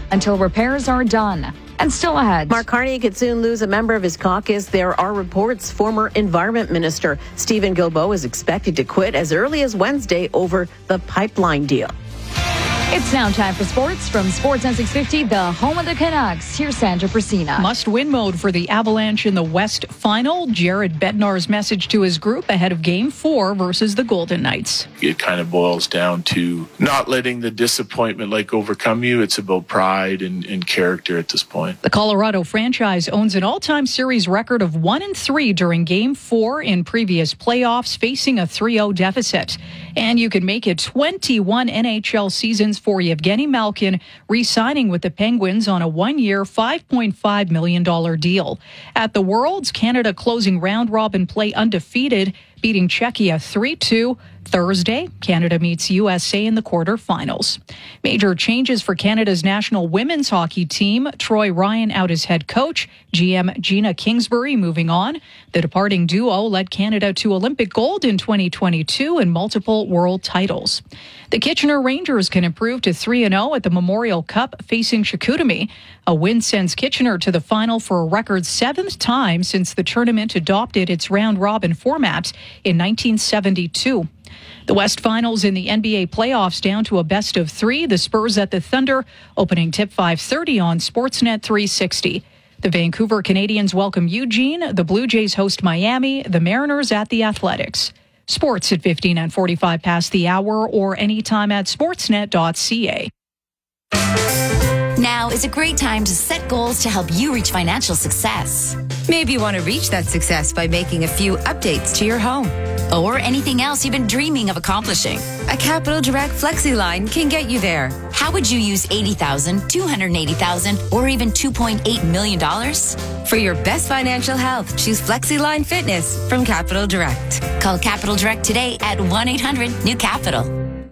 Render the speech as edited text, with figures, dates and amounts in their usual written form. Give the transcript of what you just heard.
until repairs are done. And still ahead, Mark Carney could soon lose a member of his caucus. There are reports former Environment Minister Stephen Guilbeault is expected to quit as early as Wednesday over the pipeline deal. It's now time for sports from Sportsnet 650, the home of the Canucks. Here's Sandra Persina. Must-win mode for the Avalanche in the West Final. Jared Bednar's message to his group ahead of Game 4 versus the Golden Knights. It kind of boils down to not letting the disappointment overcome you. It's about pride and character at this point. The Colorado franchise owns an all-time series record of 1-3 during Game 4 in previous playoffs, facing a 3-0 deficit. And you can make it 21 NHL seasons for Evgeny Malkin, re-signing with the Penguins on a one-year, $5.5 million deal. At the Worlds, Canada closing round-robin play undefeated, beating Czechia 3-2. Thursday, Canada meets USA in the quarterfinals. Major changes for Canada's national women's hockey team. Troy Ryan out as head coach. GM Gina Kingsbury moving on. The departing duo led Canada to Olympic gold in 2022 and multiple world titles. The Kitchener Rangers can improve to 3-0 at the Memorial Cup facing Chicoutimi. A win sends Kitchener to the final for a record 7th time since the tournament adopted its round-robin format in 1972. The West Finals in the NBA playoffs down to a best of 3. The Spurs at the Thunder, opening tip 5:30 on Sportsnet 360. The Vancouver Canadians welcome Eugene. The Blue Jays host Miami. The Mariners at the Athletics. Sports at 15 and 45 past the hour or anytime at sportsnet.ca. Now is a great time to set goals to help you reach financial success. Maybe you want to reach that success by making a few updates to your home. Or anything else you've been dreaming of accomplishing. A Capital Direct FlexiLine can get you there. How would you use $80,000, $280,000, or even $2.8 million? For your best financial health, choose FlexiLine Fitness from Capital Direct. Call Capital Direct today at 1-800-NEW-CAPITAL.